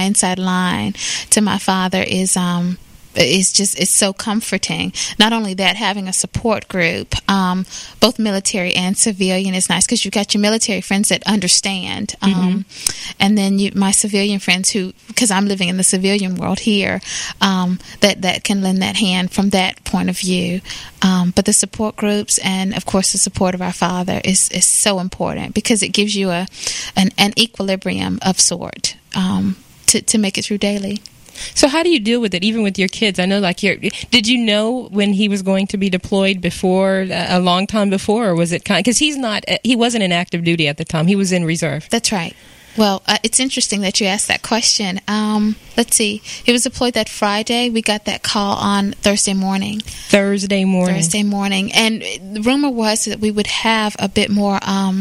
my inside line to my father is it's so comforting. Not only that, having a support group, both military and civilian, is nice because you've got your military friends that understand, and then my civilian friends who, because I'm living in the civilian world here, that can lend that hand from that point of view. But the support groups and, of course, the support of our Father is so important because it gives you an equilibrium of sort to make it through daily. So how do you deal with it, even with your kids? I know, did you know when he was going to be deployed before, a long time before, or was it because he wasn't in active duty at the time. He was in reserve. That's right. Well, it's interesting that you asked that question. Let's see. He was deployed that Friday. We got that call on Thursday morning. Thursday morning. And the rumor was that we would have a bit more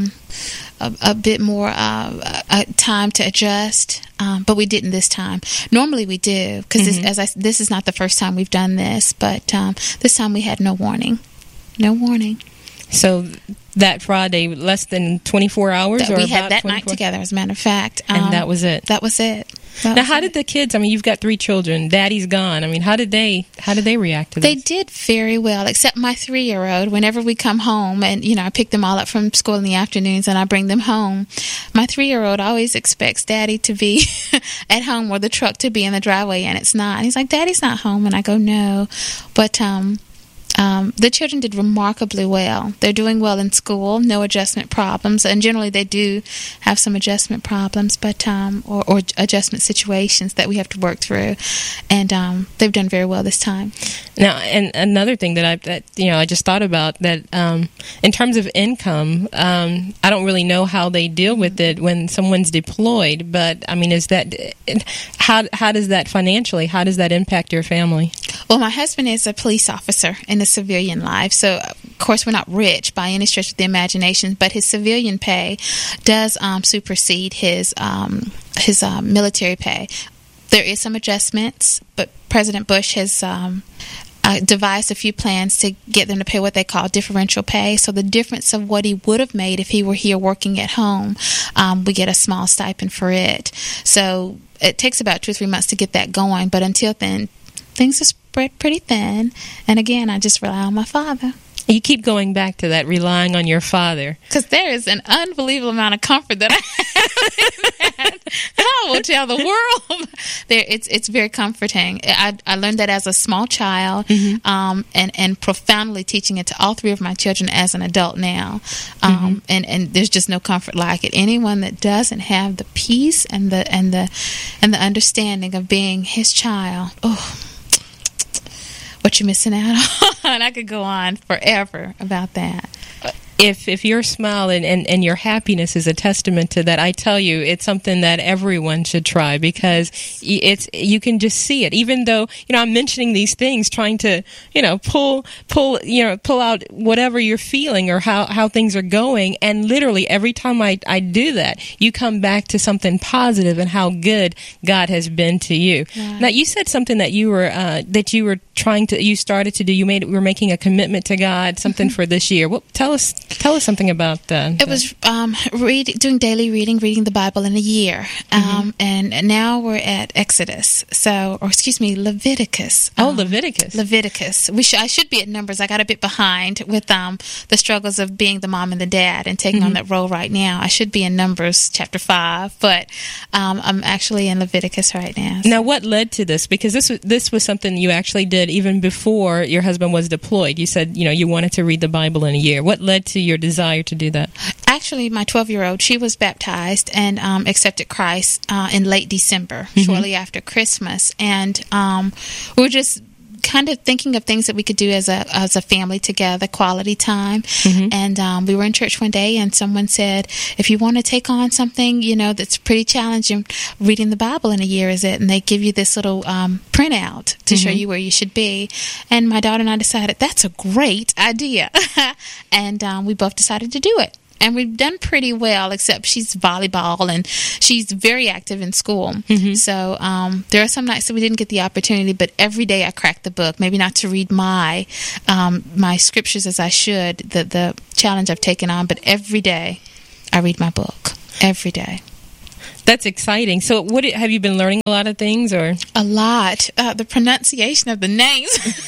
time to adjust, but we didn't this time. Normally we do, because this is not the first time we've done this, but this time we had no warning. No warning. So that Friday, less than 24 hours? We had that 24? Night together, as a matter of fact. And that was it? That was it. Now, how did the kids, you've got 3 children, Daddy's gone. How did they react to this? They did very well, except my 3-year-old. Whenever we come home, and, I pick them all up from school in the afternoons and I bring them home, my 3-year-old always expects Daddy to be at home or the truck to be in the driveway, and it's not. And he's like, Daddy's not home. And I go, no. But the children did remarkably well. They're doing well in school, no adjustment problems, and generally they do have some adjustment problems, but or adjustment situations that we have to work through, and they've done very well this time. Now, and another thing that I just thought about, that in terms of income, I don't really know how they deal with it when someone's deployed, but is that how does that financially? How does that impact your family? Well, my husband is a police officer in the civilian life, so of course we're not rich by any stretch of the imagination, but his civilian pay does supersede his military pay. There is some adjustments, but President Bush has devised a few plans to get them to pay what they call differential pay. So the difference of what he would have made if he were here working at home, we get a small stipend for it. So it takes about 2 or 3 months to get that going, but until then, things are spread pretty thin. And again, I just rely on my Father. You keep going back to that, relying on your Father. Because there is an unbelievable amount of comfort that I have. I will tell the world. It's very comforting. I learned that as a small child, and profoundly teaching it to all 3 of my children as an adult now. And there's just no comfort like it. Anyone that doesn't have the peace and the understanding of being His child, what you're missing out on. I could go on forever about that. If your smile and your happiness is a testament to that, I tell you, it's something that everyone should try, because you can just see it. Even though, I'm mentioning these things, trying to, pull out whatever you're feeling or how things are going. And literally every time I do that, you come back to something positive and how good God has been to you. Yeah. Now, you said something that you were you started to do. You were making a commitment to God, something for this year. Tell us something about that. It was doing daily reading the Bible in a year. And now we're at Leviticus. Leviticus. I should be at Numbers. I got a bit behind with the struggles of being the mom and the dad and taking on that role right now. I should be in Numbers chapter 5, but I'm actually in Leviticus right now. So. Now, what led to this? Because this was something you actually did even before your husband was deployed. You said, you wanted to read the Bible in a year. What led to your desire to do that? Actually, my 12-year-old, she was baptized and accepted Christ in late December, shortly after Christmas. And we were just kind of thinking of things that we could do as a family together, quality time. And we were in church one day, and someone said, if you want to take on something, that's pretty challenging, reading the Bible in a year, is it? And they give you this little printout to show you where you should be. And my daughter and I decided that's a great idea. And we both decided to do it. And we've done pretty well, except she's volleyball and she's very active in school. So there are some nights that we didn't get the opportunity, but every day I crack the book. Maybe not to read my scriptures as I should, the challenge I've taken on, but every day I read my book. Every day. That's exciting. So have you been learning a lot of things, or? A lot. The pronunciation of the names,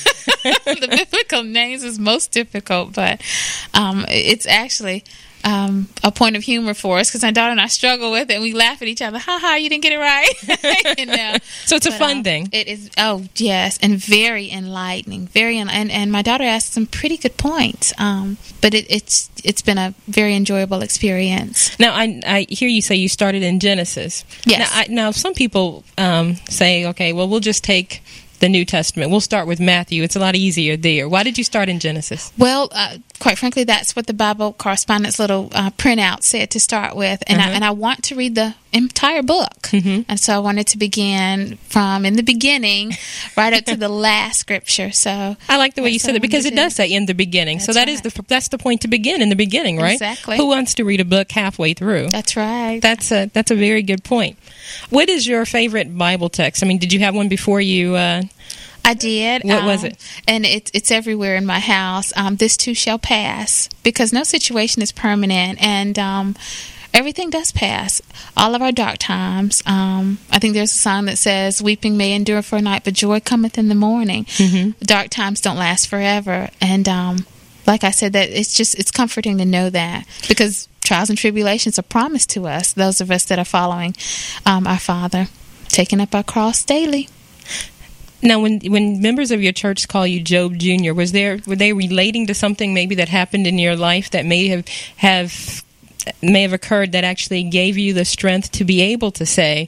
the biblical names is most difficult, but it's actually a point of humor for us because my daughter and I struggle with it and we laugh at each other. Ha ha, you didn't get it right. So it's a fun thing. It is. Oh yes, and very enlightening. And my daughter asked some pretty good points. But it's been a very enjoyable experience. Now I hear you say you started in Genesis. Yes. Now some people say, okay, well we'll just take the New Testament. We'll start with Matthew. It's a lot easier there. Why did you start in Genesis? Well, quite frankly, that's what the Bible correspondence little printout said to start with. And I want to read the entire book. Mm-hmm. And so I wanted to begin from in the beginning right up to the last scripture. So I like the way you said it because it does say in the beginning. That's so that's the point to begin in the beginning, right? Exactly. Who wants to read a book halfway through? That's right. That's a very good point. What is your favorite Bible text? I mean, did you have one before you? I did. What was it? And it's everywhere in my house. This too shall pass, because no situation is permanent, and everything does pass. All of our dark times. I think there's a song that says, "Weeping may endure for a night, but joy cometh in the morning." Mm-hmm. Dark times don't last forever, and like I said, that it's comforting to know that, because trials and tribulations are promised to us, those of us that are following our Father, taking up our cross daily. Now, when members of your church call you Job Jr., were they relating to something maybe that happened in your life that may have occurred that actually gave you the strength to be able to say,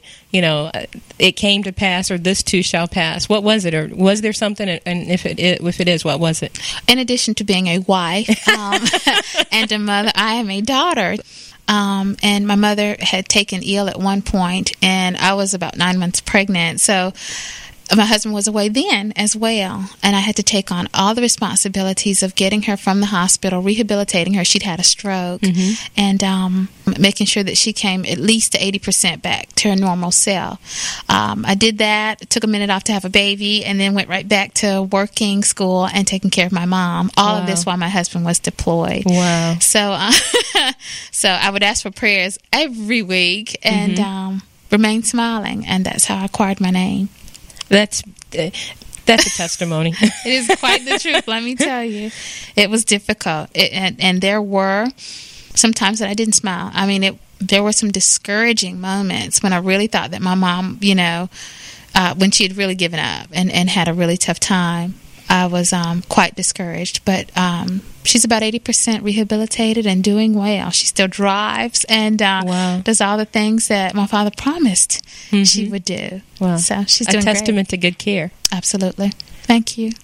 it came to pass, or this too shall pass? What was it, or was there something? And if it is, what was it? In addition to being a wife and a mother, I am a daughter. And my mother had taken ill at one point, and I was about 9 months pregnant. So my husband was away then as well, and I had to take on all the responsibilities of getting her from the hospital, rehabilitating her. She'd had a stroke, and making sure that she came at least to 80% back to her normal self. I did that. It took a minute off to have a baby, and then went right back to working, school, and taking care of my mom. All of this while my husband was deployed. Wow. So, so I would ask for prayers every week and remain smiling, and that's how I acquired my name. That's a testimony. It is quite the truth, let me tell you. It was difficult. And there were some times that I didn't smile. I mean, there were some discouraging moments when I really thought that my mom, when she had really given up and had a really tough time, I was quite discouraged. But she's about 80% rehabilitated and doing well. She still drives and does all the things that my father promised she would do. Wow. So she's doing a testament to good care. Absolutely. Thank you.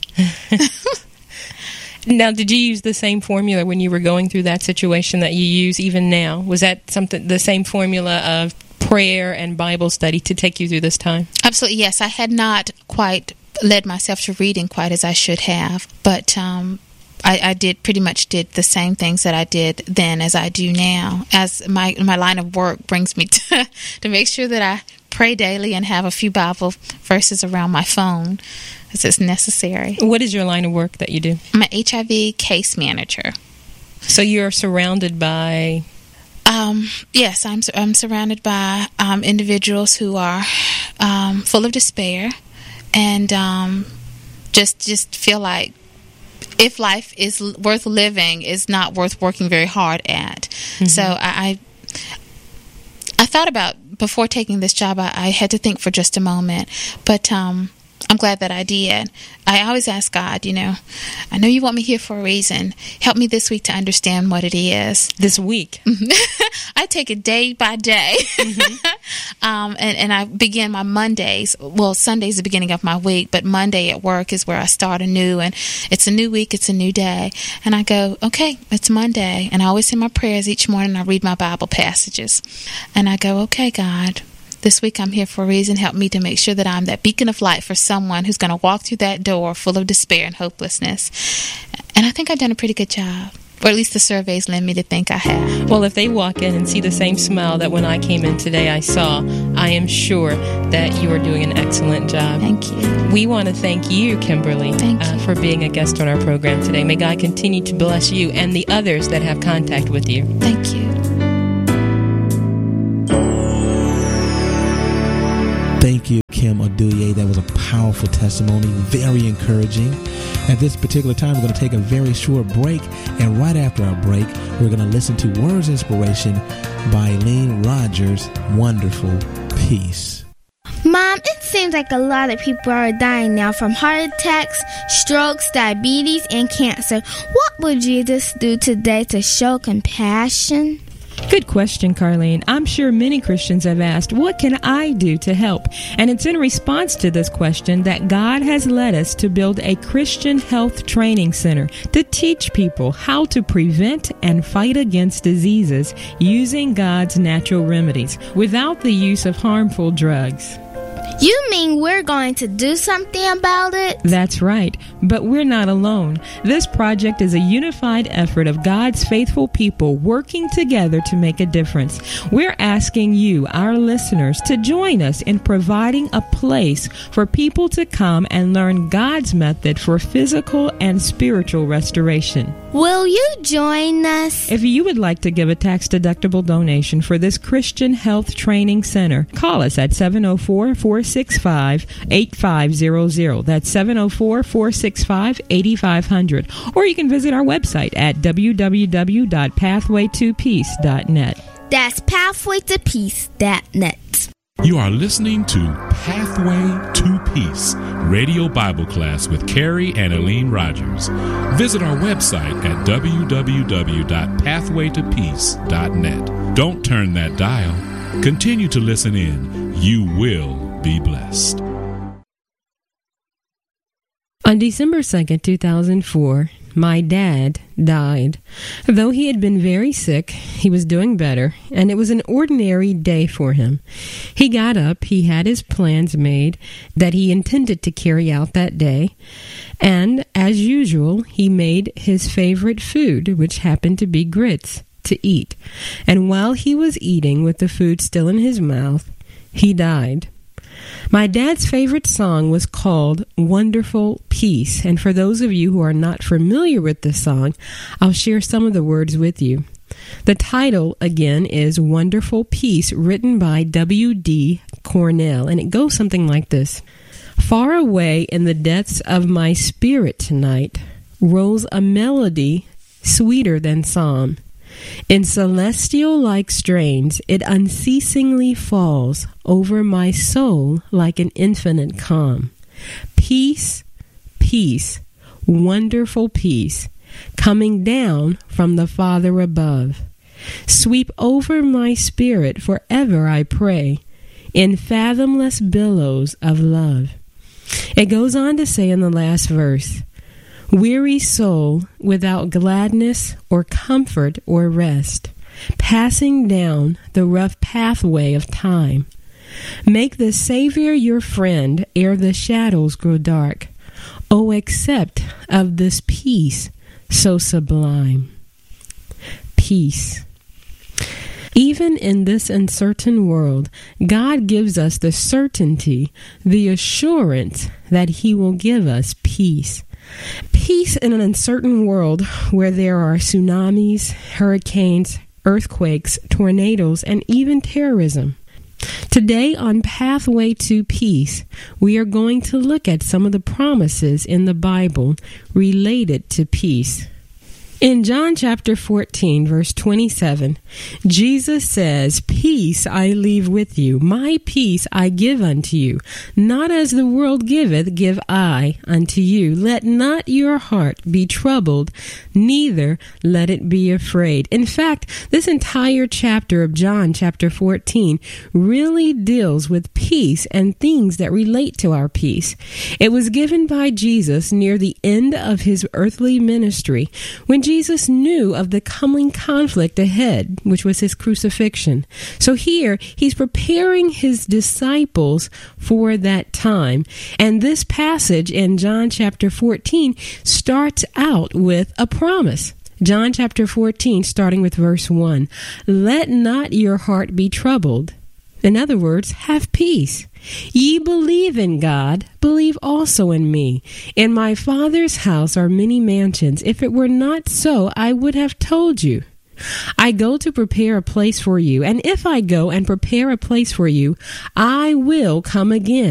Now, did you use the same formula when you were going through that situation that you use even now? Was that the same formula of prayer and Bible study to take you through this time? Absolutely, yes. I had not quite led myself to reading quite as I should have, but I pretty much did the same things that I did then as I do now, as my line of work brings me to make sure that I pray daily and have a few Bible verses around my phone as it's necessary. What is your line of work that you do? I'm an HIV case manager. So you're surrounded by... Yes, I'm surrounded by individuals who are full of despair and just feel like if life is worth living, is not worth working very hard at. Mm-hmm. So I thought about, before taking this job, I had to think for just a moment, but I'm glad that I did. I always ask God, I know you want me here for a reason. Help me this week to understand what it is. This week? I take it day by day. And I begin my Mondays. Well, Sunday's the beginning of my week, but Monday at work is where I start anew. And it's a new week, it's a new day. And I go, okay, it's Monday. And I always say my prayers each morning. I read my Bible passages. And I go, okay, God, this week I'm here for a reason. Help me to make sure that I'm that beacon of light for someone who's going to walk through that door full of despair and hopelessness. And I think I've done a pretty good job. Or at least the surveys led me to think I have. Well, if they walk in and see the same smile that when I came in today I saw, I am sure that you are doing an excellent job. Thank you. We want to thank you, Kimberly, for being a guest on our program today. May God continue to bless you and the others that have contact with you. Thank you. Kim Oduye. That was a powerful testimony, very encouraging. At this particular time, we're going to take a very short break, and right after our break, we're going to listen to Words Inspiration by Eileen Rogers, Wonderful Peace. Mom, it seems like a lot of people are dying now from heart attacks, strokes, diabetes, and cancer. What would Jesus do today to show compassion? Good question, Carlene. I'm sure many Christians have asked, what can I do to help? And it's in response to this question that God has led us to build a Christian health training center to teach people how to prevent and fight against diseases using God's natural remedies without the use of harmful drugs. You mean we're going to do something about it? That's right, but we're not alone. This project is a unified effort of God's faithful people working together to make a difference. We're asking you, our listeners, to join us in providing a place for people to come and learn God's method for physical and spiritual restoration. Will you join us? If you would like to give a tax-deductible donation for this Christian Health Training Center, call us at 704-465-8500. That's 704-465-8500. Or you can visit our website at www.pathwaytopeace.net. That's pathwaytopeace.net. You are listening to Pathway to Peace, Radio Bible Class with Carrie and Eileen Rogers. Visit our website at www.pathwaytopeace.net. Don't turn that dial. Continue to listen in. You will be blessed. On December 2nd, 2004, my dad died. Though he had been very sick, he was doing better, and it was an ordinary day for him. He got up, he had his plans made that he intended to carry out that day, and as usual, he made his favorite food, which happened to be grits, to eat. And while he was eating with the food still in his mouth, he died. My dad's favorite song was called Wonderful Peace, and for those of you who are not familiar with this song, I'll share some of the words with you. The title, again, is Wonderful Peace, written by W.D. Cornell, and it goes something like this. Far away in the depths of my spirit tonight rose a melody sweeter than psalm. In celestial-like strains, it unceasingly falls over my soul like an infinite calm. Peace, peace, wonderful peace, coming down from the Father above. Sweep over my spirit forever, I pray, in fathomless billows of love. It goes on to say in the last verse, weary soul without gladness or comfort or rest, passing down the rough pathway of time. Make the Savior your friend ere the shadows grow dark. Oh, accept of this peace so sublime. Peace. Even in this uncertain world, God gives us the certainty, the assurance that He will give us peace. Peace in an uncertain world where there are tsunamis, hurricanes, earthquakes, tornadoes, and even terrorism. Today on Pathway to Peace, we are going to look at some of the promises in the Bible related to peace. In John chapter 14, verse 27, Jesus says, peace I leave with you, my peace I give unto you. Not as the world giveth, give I unto you. Let not your heart be troubled, neither let it be afraid. In fact, this entire chapter of John chapter 14 really deals with peace and things that relate to our peace. It was given by Jesus near the end of his earthly ministry, when Jesus knew of the coming conflict ahead, which was his crucifixion. So here, he's preparing his disciples for that time. And this passage in John chapter 14 starts out with a promise. John chapter 14, starting with verse 1. Let not your heart be troubled. In other words, have peace. Ye believe in God, believe also in me. In my Father's house are many mansions. If it were not so, I would have told you. I go to prepare a place for you, and if I go and prepare a place for you, I will come again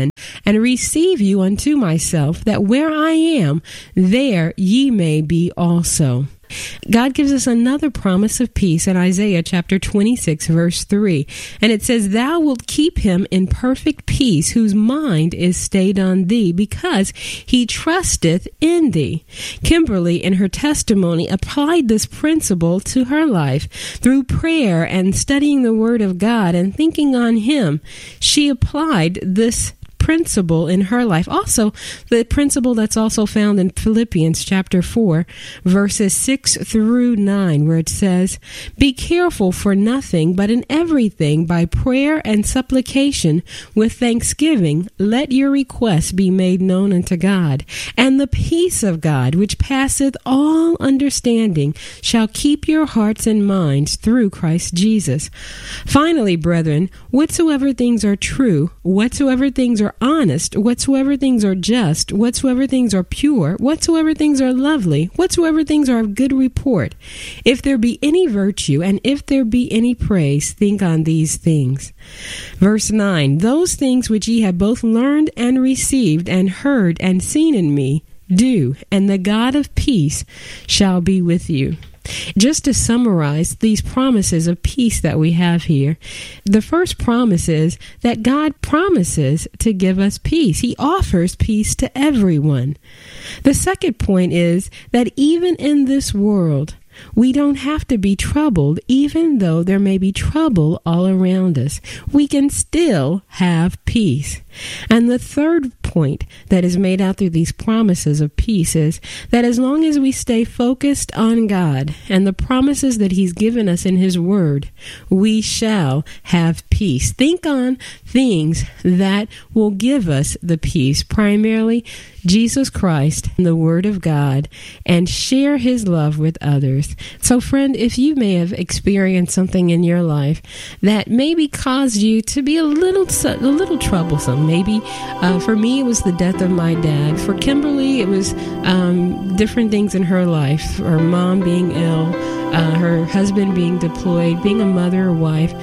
and receive you unto myself, that where I am, there ye may be also. God gives us another promise of peace in Isaiah chapter 26, verse 3. And it says, Thou wilt keep him in perfect peace, whose mind is stayed on thee, because he trusteth in thee. Kimberly, in her testimony, applied this principle to her life through prayer and studying the Word of God and thinking on him. She applied this principle in her life. Also, the principle that's also found in Philippians chapter 4, verses 6 through 9, where it says, Be careful for nothing, but in everything, by prayer and supplication, with thanksgiving, let your requests be made known unto God. And the peace of God, which passeth all understanding, shall keep your hearts and minds through Christ Jesus. Finally, brethren, whatsoever things are true, whatsoever things are honest, whatsoever things are just, whatsoever things are pure, whatsoever things are lovely, whatsoever things are of good report, if there be any virtue, and if there be any praise, think on these things. Verse 9, Those things which ye have both learned and received and heard and seen in me, do, and the God of peace shall be with you. Just to summarize these promises of peace that we have here, the first promise is that God promises to give us peace. He offers peace to everyone. The second point is that even in this world, we don't have to be troubled, even though there may be trouble all around us. We can still have peace. And the third point that is made out through these promises of peace is that as long as we stay focused on God and the promises that He's given us in His Word, we shall have peace. Think on things that will give us the peace, primarily Jesus Christ and the Word of God, and share His love with others. So, friend, if you may have experienced something in your life that maybe caused you to be a little troublesome, maybe for me it was the death of my dad. For Kimberly, it was different things in her life, her mom being ill, her husband being deployed, being a mother or wife.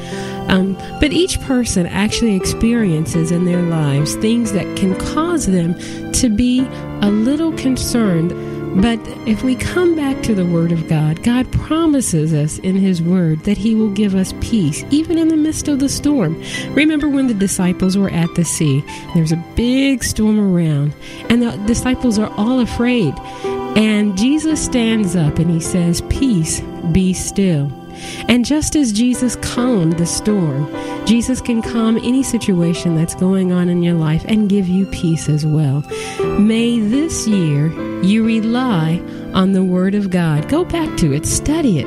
But each person actually experiences in their lives things that can cause them to be a little concerned. But if we come back to the Word of God, God promises us in His Word that He will give us peace, even in the midst of the storm. Remember when the disciples were at the sea, there's a big storm around, and the disciples are all afraid. And Jesus stands up and He says, "Peace, be still." And just as Jesus calmed the storm, Jesus can calm any situation that's going on in your life and give you peace as well. May this year you rely on the Word of God. Go back to it, study it,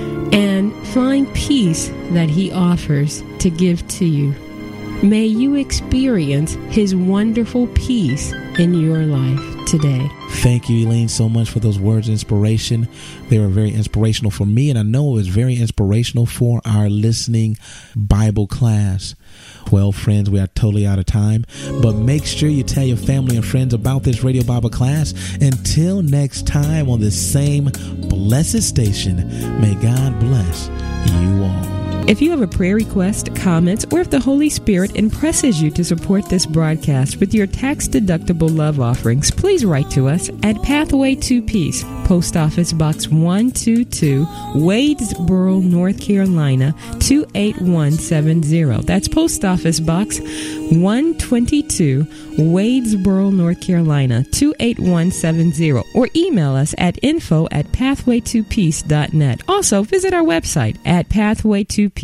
and find peace that He offers to give to you. May you experience His wonderful peace in your life today. Thank you, Elaine, so much for those words of inspiration. They were very inspirational for me, and I know it was very inspirational for our listening Bible class. Well, friends, we are totally out of time, but make sure you tell your family and friends about this Radio Bible class. Until next time on this same blessed station, may God bless you all. If you have a prayer request, comments, or if the Holy Spirit impresses you to support this broadcast with your tax-deductible love offerings, please write to us at Pathway to Peace, Post Office Box 122, Wadesboro, North Carolina, 28170. That's Post Office Box 122, Wadesboro, North Carolina, 28170. Or email us at info@pathwaytopeace.net. Also, visit our website at pathwaytopeace.net.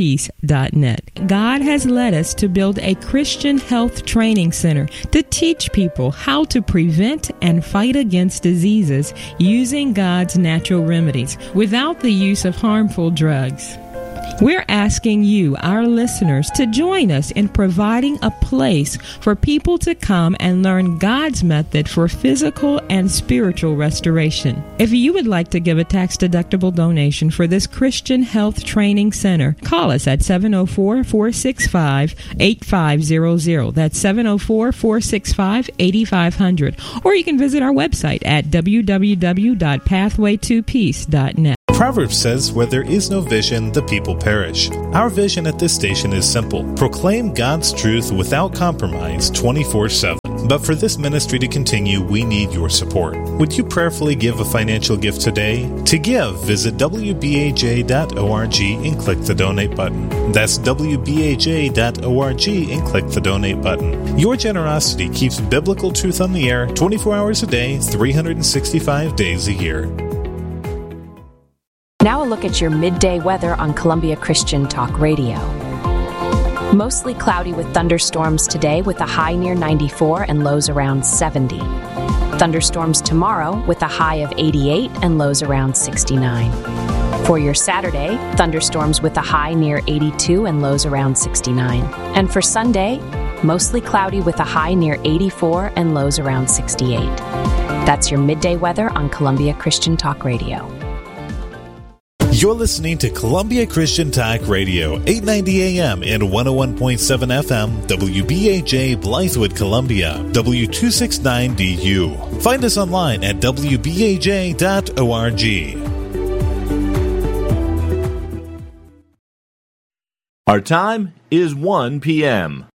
God has led us to build a Christian health training center to teach people how to prevent and fight against diseases using God's natural remedies without the use of harmful drugs. We're asking you, our listeners, to join us in providing a place for people to come and learn God's method for physical and spiritual restoration. If you would like to give a tax-deductible donation for this Christian Health Training Center, call us at 704-465-8500. That's 704-465-8500. Or you can visit our website at www.pathwaytopeace.net. Proverbs says, where there is no vision, the people perish. Our vision at this station is simple. Proclaim God's truth without compromise 24/7. But for this ministry to continue, we need your support. Would you prayerfully give a financial gift today? To give, visit WBAJ.org and click the donate button. That's WBAJ.org and click the donate button. Your generosity keeps biblical truth on the air 24 hours a day, 365 days a year. Now a look at your midday weather on Columbia Christian Talk Radio. Mostly cloudy with thunderstorms today with a high near 94 and lows around 70. Thunderstorms tomorrow with a high of 88 and lows around 69. For your Saturday, thunderstorms with a high near 82 and lows around 69. And for Sunday, mostly cloudy with a high near 84 and lows around 68. That's your midday weather on Columbia Christian Talk Radio. You're listening to Columbia Christian Talk Radio, 890 AM and 101.7 FM, WBAJ Blythewood, Columbia, W269DU. Find us online at WBAJ.org. Our time is 1 p.m.